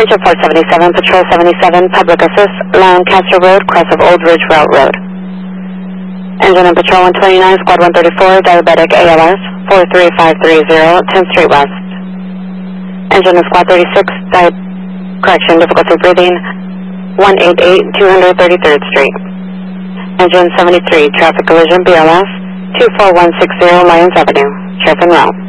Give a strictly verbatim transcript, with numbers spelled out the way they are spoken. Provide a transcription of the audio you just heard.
Engine four seventy-seven, Patrol seventy-seven, Public Assist, Lancaster Road, cross of Old Ridge Route Road. Engine and Patrol one twenty-nine, Squad one thirty-four, Diabetic A L S, four three five three zero, tenth Street West. Engine and Squad thirty-six, di correction, difficulty breathing, one eighty-eight, two hundred thirty-third Street. Engine seventy-three, traffic collision B L S, two four one six zero, Lyons Avenue, Sheriff en route.